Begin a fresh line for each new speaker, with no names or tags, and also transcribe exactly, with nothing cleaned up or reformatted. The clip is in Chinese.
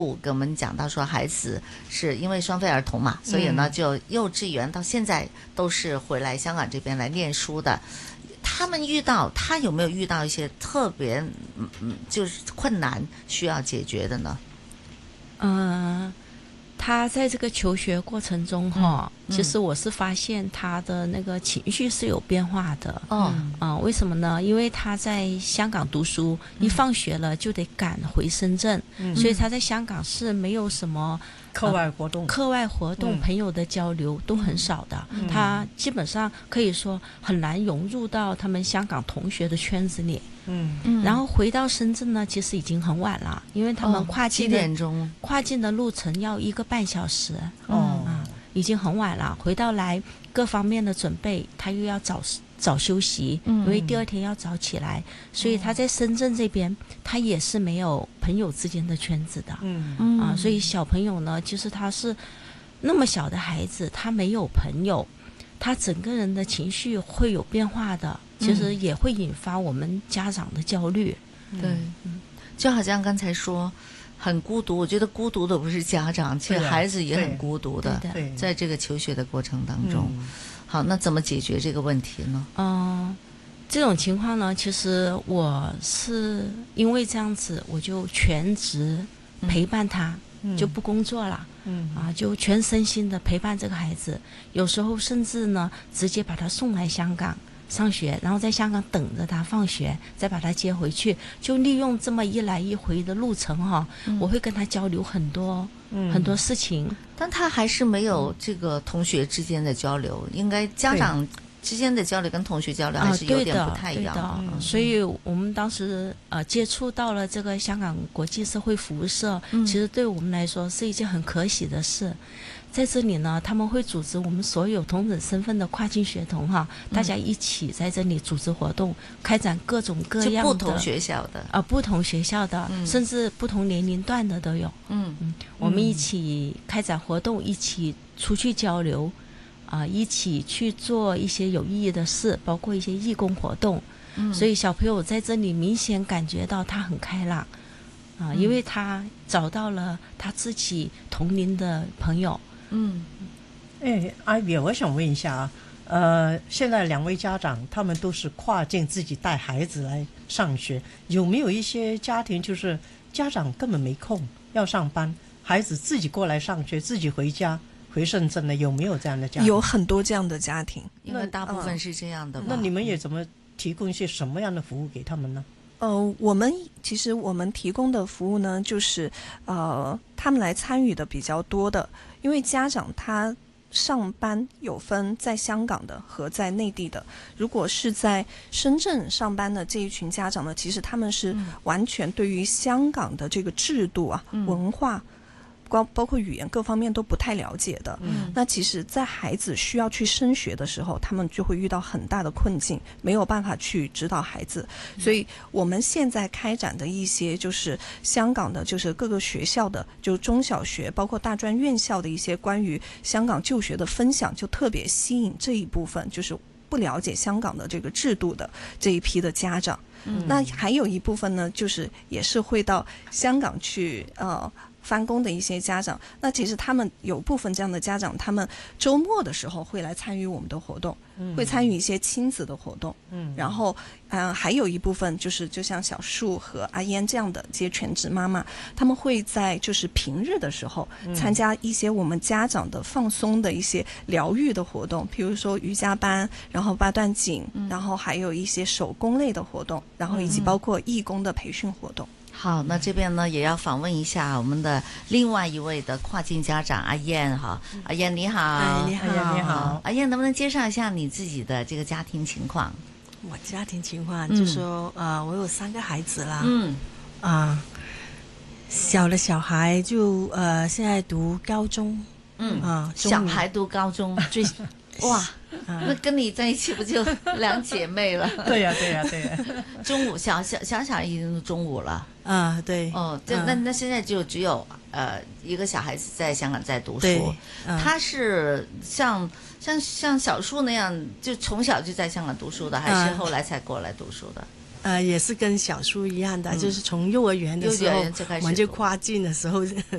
跟我们讲到说，孩子是因为双非儿童嘛，所以呢，就幼稚园到现在都是回来香港这边来念书的。他们遇到他有没有遇到一些特别嗯嗯就是困难需要解决的呢？
嗯，他在这个求学过程中哈、
嗯，
其实我是发现他的那个情绪是有变化的。
哦，
啊、为什么呢？因为他在香港读书，一放学了就得赶回深圳，
嗯
所以他在香港是没有什么
课外活动，
课外活动、
嗯
朋友的交流都很少的。
嗯
他基本上可以说很难融入到他们香港同学的圈子里。
嗯
嗯
然后回到深圳呢，其实已经很晚了，因为他们跨
七
境的、
点钟，
跨境的路程要一个半小时。
哦
啊，已经很晚了，回到来各方面的准备，他又要早早休息，
嗯
因为第二天要早起来，所以他在深圳这边，他也是没有朋友之间的圈子的。
嗯
嗯
啊，所以小朋友呢，其实他是那么小的孩子，他没有朋友，他整个人的情绪会有变化的，其实也会引发我们家长的焦虑。
对，就好像刚才说很孤独，我觉得孤独的不是家长，其实
对啊
孩子也很
对
孤独的，
对的
对，
在这个求学的过程当中。
嗯
好，那怎么解决这个问题呢？
嗯、这种情况呢，其实我是因为这样子，我就全职陪伴他，
嗯
就不工作了。
嗯
啊，就全身心的陪伴这个孩子，有时候甚至呢，直接把他送来香港上学，然后在香港等着他放学，再把他接回去，就利用这么一来一回的路程哈、
嗯
我会跟他交流很多、
嗯
很多事情。
但他还是没有这个同学之间的交流，应该家长之间的交流跟同学交流还
啊，
是有点
对的，
不太一样。
对的。
嗯
所以我们当时呃接触到了这个香港国际社会服务社，
嗯
其实对我们来说是一件很可喜的事。在这里呢，他们会组织我们所有同等身份的跨境学童哈，
嗯
大家一起在这里组织活动，开展各种各
就
样的
不同学校的，
啊、不同学校的，
嗯
甚至不同年龄段的都有。
嗯
我们一起开展活动，一起出去交流，啊、一起去做一些有意义的事，包括一些义工活动。
嗯，
所以小朋友在这里明显感觉到他很开朗，啊、因为他找到了他自己同龄的朋友。
嗯
哎，阿比，我想问一下啊，呃，现在两位家长他们都是跨境自己带孩子来上学，有没有一些家庭就是家长根本没空要上班，孩子自己过来上学，自己回家回深圳的，有没有这样的家庭？
有很多这样的家庭。
因为大部分是这样的吧。
那你们也怎么提供一些什么样的服务给他们呢？
呃，我们其实我们提供的服务呢，就是呃，他们来参与的比较多的，因为家长他上班有分在香港的和在内地的。如果是在深圳上班的这一群家长呢，其实他们是完全对于香港的这个制度啊、
嗯
文化。包包括语言各方面都不太了解的，
嗯
那其实在孩子需要去升学的时候，他们就会遇到很大的困境，没有办法去指导孩子。所以我们现在开展的一些就是香港的就是各个学校的就中小学包括大专院校的一些关于香港就学的分享，就特别吸引这一部分就是不了解香港的这个制度的这一批的家长。
嗯
那还有一部分呢，就是也是会到香港去呃翻工的一些家长，那其实他们有部分这样的家长，他们周末的时候会来参与我们的活动，
嗯
会参与一些亲子的活动。
嗯，
然后，嗯、呃，还有一部分就是，就像小树和阿烟这样的这些全职妈妈，他们会在就是平日的时候参加一些我们家长的放松的一些疗愈的活动，比如说瑜伽班，然后八段锦，然后还有一些手工类的活动，然后以及包括义工的培训活动。
好，那这边呢也要访问一下我们的另外一位的跨境家长阿燕哈，阿燕你好，
哎你好
哎呀你好，
阿燕能不能介绍一下你自己的这个家庭情况？
我家庭情况
嗯
就说，呃，我有三个孩子啦，
嗯
啊、小的小孩就呃现在读高中，
嗯，
啊、中
小孩读高中，
最
哇，
啊
那跟你在一起不就两姐妹了？
对呀、对呀、对呀、
中午小小小小已经中午了
啊、对，
哦，这
啊
那那现在就只有呃一个小孩子在香港在读
对
书，，
啊
他是像像像小树那样，就从小就在香港读书的，还是
啊
后来才过来读书的？
呃，也是跟小叔一样的，
嗯
就是从幼儿园的时候
幼儿园就开，始
我们就
读
跨境的时候